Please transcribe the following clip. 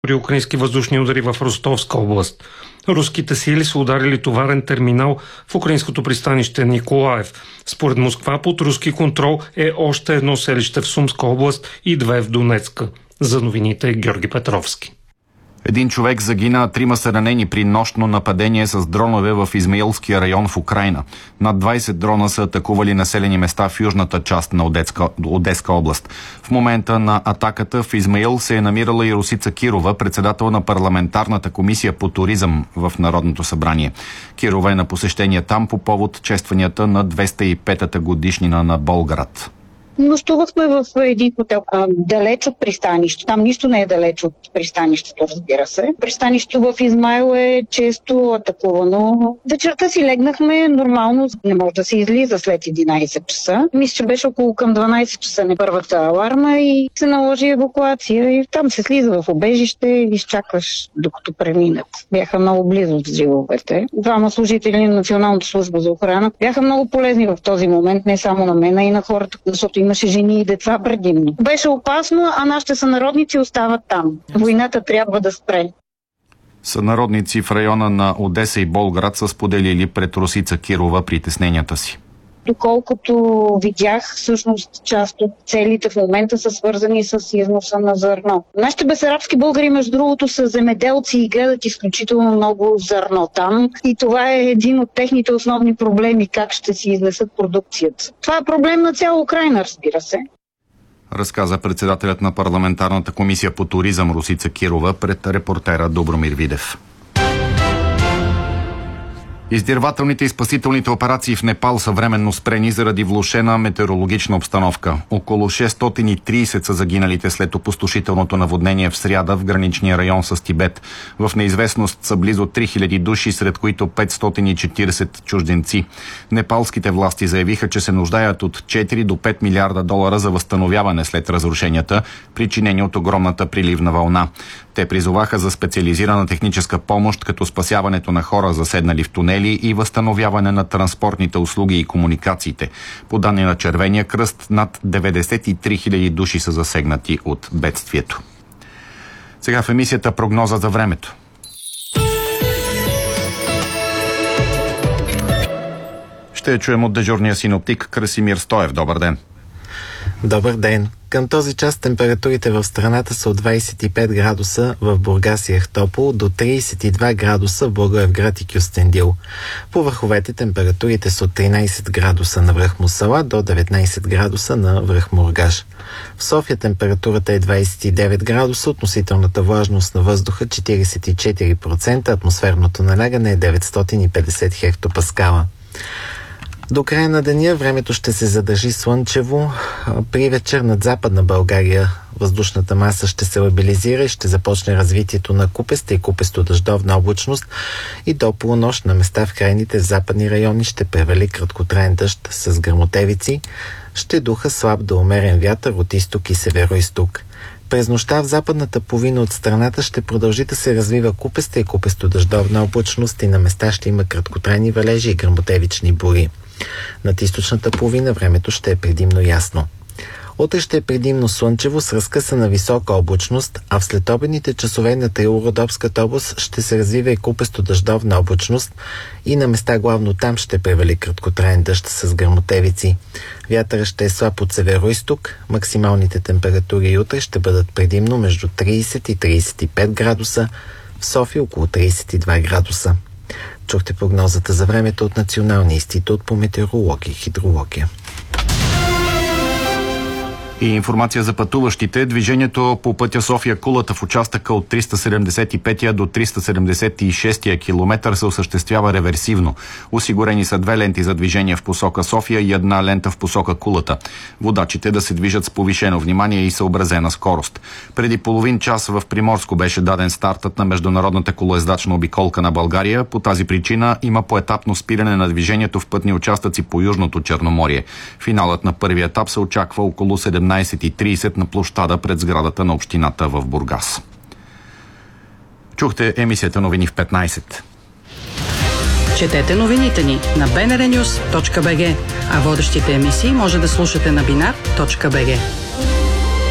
при украински въздушни удари в Ростовска област. Руските сили са ударили товарен терминал в украинското пристанище Николаев. Според Москва под руски контрол е още едно селище в Сумска област и 2 в Донецка. За новините Георги Петровски. Един човек загина, а 3 са ранени при нощно нападение с дронове в Измаилския район в Украйна. Над 20 дрона са атакували населени места в южната част на Одеска област. В момента на атаката в Измаил се е намирала и Росица Кирова, председател на парламентарната комисия по туризъм в Народното събрание. Кирова е на посещение там по повод честванията на 205-та годишнина на Болград. Нощувахме в един хотел, далеч от пристанището. Там нищо не е далеч от пристанището, разбира се. Пристанището в Измаил е често атакувано. Вечерта си легнахме нормално, не може да се излиза след 11 часа. Мисля, че беше около към 12 часа на първата аларма и се наложи евакуация. И там се слиза в убежище и изчакваш докато преминат. Бяха много близо с жиловете. 2 служители на Националната служба за охрана бяха много полезни в този момент, не само на мен, а и на хората, защото имаше жени и деца предимно. Беше опасно, а нашите сънародници остават там. Войната трябва да спре. Сънародници в района на Одеса и Болград са споделили пред Росица Кирова притесненията си. Доколкото видях, всъщност част от целите в момента са свързани с износа на зърно. Нашите бесарабски българи, между другото, са земеделци и гледат изключително много зърно там. И това е един от техните основни проблеми, как ще си изнесат продукцията. Това е проблем на цяла Украйна, разбира се. Разказа председателят на парламентарната комисия по туризъм Росица Кирова пред репортера Добромир Видев. Издирвателните и спасителните операции в Непал са временно спрени заради влошена метеорологична обстановка. Около 630 са загиналите след опустошителното наводнение в сряда в граничния район с Тибет. В неизвестност са близо 3000 души, сред които 540 чужденци. Непалските власти заявиха, че се нуждаят от 4 до 5 милиарда долара за възстановяване след разрушенията, причинени от огромната приливна вълна. Те призоваха за специализирана техническа помощ, като спасяването на хора, заседнали в тунели, и възстановяване на транспортните услуги и комуникациите. По данни на Червения кръст, над 93 000 души са засегнати от бедствието. Сега в емисията прогноза за времето. Ще чуем от дежурния синоптик Красимир Стоев. Добър ден! Добър ден! Към този час температурите в страната са от 25 градуса в Бургас и Ахтопол до 32 градуса в Благоевград и Кюстендил. По върховете температурите са от 13 градуса на връх Мусала до 19 градуса на връх Мургаш. В София температурата е 29 градуса, относителната влажност на въздуха 44%, атмосферното налягане е 950 хектопаскала. До края на деня времето ще се задържи слънчево. При вечер над Западна България въздушната маса ще се лабилизира и ще започне развитието на купеста и купесто-дъждовна облачност и до полунощ на места в крайните западни райони ще превали краткотраен дъжд с гръмотевици. Ще духа слаб до умерен вятър от изток и северо-изток. През нощта в западната половина от страната ще продължи да се развива купеста и купесто-дъждовна облачност и на места ще има краткотрайни валежи и гръмотевични бури. Над източната половина времето ще е предимно ясно. Утре ще е предимно слънчево с разкъсана висока облачност, а в следобедните часове на Трило-Родопската област ще се развива и купесто-дъждовна облачност и на места главно там ще превали краткотраен дъжд с гръмотевици. Вятърът ще е слаб от северо-изток, максималните температури утре ще бъдат предимно между 30 и 35 градуса, в София около 32 градуса. Чухте прогнозата за времето от Националния институт по метеорология и хидрология. И информация за пътуващите. Движението по пътя София-Кулата в участъка от 375 до 376 километър се осъществява реверсивно. Осигурени са 2 ленти за движение в посока София и 1 лента в посока Кулата. Водачите да се движат с повишено внимание и съобразена скорост. Преди половин час в Приморско беше даден стартът на международната колоездачна обиколка на България. По тази причина има поетапно спиране на движението в пътни участъци по Южното Черноморие. Финалът на първия етап се очаква около 17:30 на площада пред сградата на общината в Бургас. Чухте емисията новини в 15. Четете новините ни на bnrnews.bg, а водещите емисии може да слушате на binar.bg.